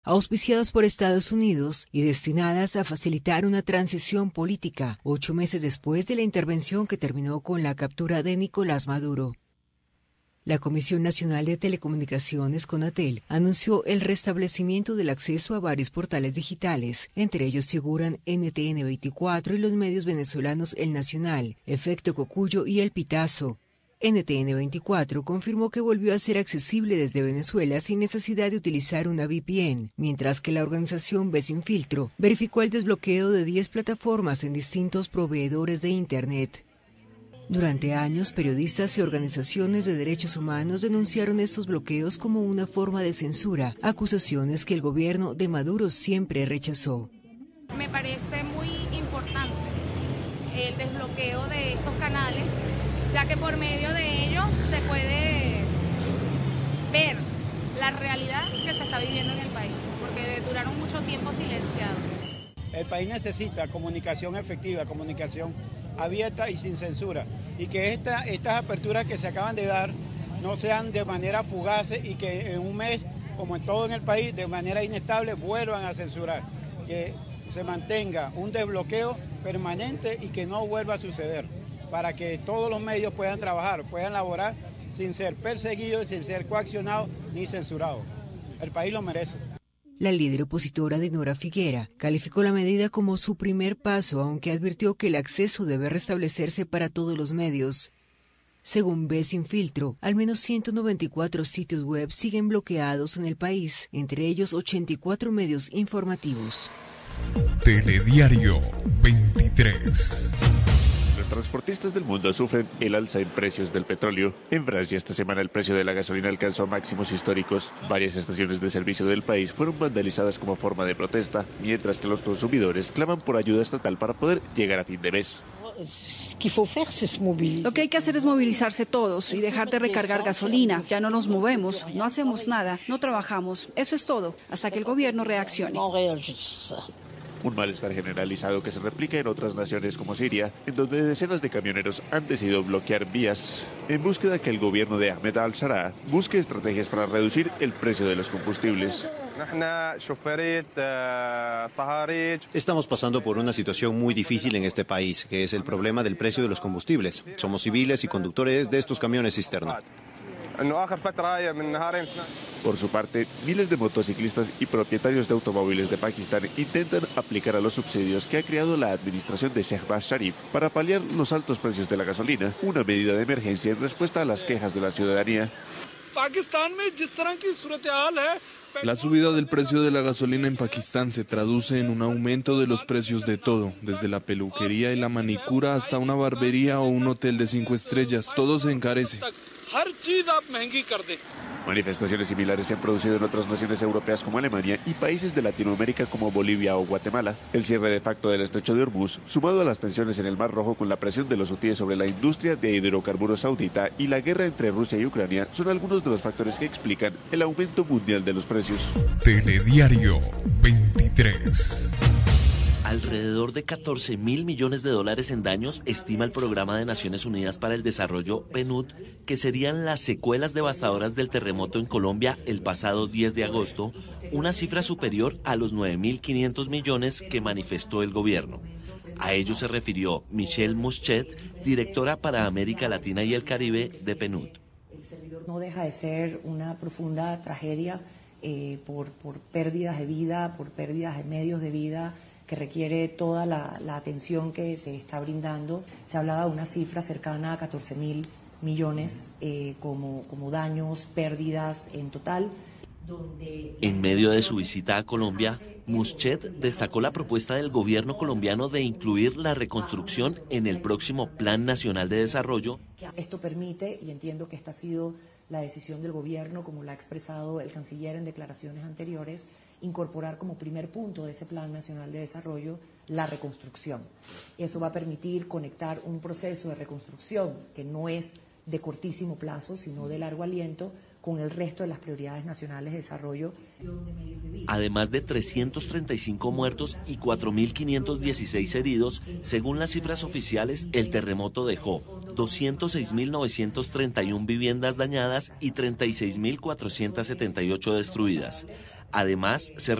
auspiciadas por Estados Unidos y destinadas a facilitar una transición política 8 meses después de la intervención que terminó con la captura de Nicolás Maduro. La Comisión Nacional de Telecomunicaciones, Conatel, anunció el restablecimiento del acceso a varios portales digitales. Entre ellos figuran NTN 24 y los medios venezolanos El Nacional, Efecto Cocuyo y El Pitazo. NTN 24 confirmó que volvió a ser accesible desde Venezuela sin necesidad de utilizar una VPN, mientras que la organización Ve Sin Filtro verificó el desbloqueo de 10 plataformas en distintos proveedores de Internet. Durante años, periodistas y organizaciones de derechos humanos denunciaron estos bloqueos como una forma de censura, acusaciones que el gobierno de Maduro siempre rechazó. Me parece muy importante el desbloqueo de estos canales, ya que por medio de ellos se puede ver la realidad que se está viviendo en el país, porque duraron mucho tiempo silenciados. El país necesita comunicación efectiva, comunicación abierta y sin censura, y que estas aperturas que se acaban de dar no sean de manera fugaz y que en un mes, como en todo en el país, de manera inestable vuelvan a censurar, que se mantenga un desbloqueo permanente y que no vuelva a suceder, para que todos los medios puedan trabajar, puedan laborar sin ser perseguidos, sin ser coaccionados ni censurados. El país lo merece. La líder opositora Dinora Figuera calificó la medida como su primer paso, aunque advirtió que el acceso debe restablecerse para todos los medios. Según Ve Sin Filtro, al menos 194 sitios web siguen bloqueados en el país, entre ellos 84 medios informativos. Telediario 23. Los transportistas del mundo sufren el alza en precios del petróleo. En Francia esta semana el precio de la gasolina alcanzó máximos históricos. Varias estaciones de servicio del país fueron vandalizadas como forma de protesta, mientras que los consumidores claman por ayuda estatal para poder llegar a fin de mes. Lo que hay que hacer es movilizarse todos y dejar de recargar gasolina. Ya no nos movemos, no hacemos nada, no trabajamos. Eso es todo, hasta que el gobierno reaccione. Un malestar generalizado que se replica en otras naciones como Siria, en donde decenas de camioneros han decidido bloquear vías en búsqueda que el gobierno de Ahmed al-Sharaa busque estrategias para reducir el precio de los combustibles. Estamos pasando por una situación muy difícil en este país, que es el problema del precio de los combustibles. Somos civiles y conductores de estos camiones cisterna. Por su parte, miles de motociclistas y propietarios de automóviles de Pakistán intentan aplicar a los subsidios que ha creado la administración de Shehbaz Sharif para paliar los altos precios de la gasolina, una medida de emergencia en respuesta a las quejas de la ciudadanía. La subida del precio de la gasolina en Pakistán se traduce en un aumento de los precios de todo, desde la peluquería y la manicura hasta una barbería o un hotel de 5 estrellas, todo se encarece. Manifestaciones similares se han producido en otras naciones europeas como Alemania y países de Latinoamérica como Bolivia o Guatemala. El cierre de facto del estrecho de Hormuz, sumado a las tensiones en el Mar Rojo con la presión de los hutíes sobre la industria de hidrocarburos saudita y la guerra entre Rusia y Ucrania, son algunos de los factores que explican el aumento mundial de los precios. Telediario 23. Alrededor de 14.000 millones de dólares en daños estima el Programa de Naciones Unidas para el Desarrollo, PNUD, que serían las secuelas devastadoras del terremoto en Colombia el pasado 10 de agosto, una cifra superior a los 9.500 millones que manifestó el gobierno. A ello se refirió Michelle Muschet, directora para América Latina y el Caribe de PNUD. El servidor no deja de ser una profunda tragedia por pérdidas de vida, por pérdidas de medios de vida, que requiere toda la atención que se está brindando. Se hablaba de una cifra cercana a 14.000 millones como daños, pérdidas en total. En medio de su visita a Colombia, Muschet destacó la propuesta del gobierno colombiano de incluir la reconstrucción en el próximo Plan Nacional de Desarrollo. Esto permite, y entiendo que esta ha sido la decisión del gobierno, como la ha expresado el canciller en declaraciones anteriores, incorporar como primer punto de ese Plan Nacional de Desarrollo la reconstrucción. Eso va a permitir conectar un proceso de reconstrucción que no es de cortísimo plazo, sino de largo aliento, con el resto de las prioridades nacionales de desarrollo. Además de 335 muertos y 4.516 heridos, según las cifras oficiales, el terremoto dejó 206.931 viviendas dañadas y 36.478 destruidas. Además, se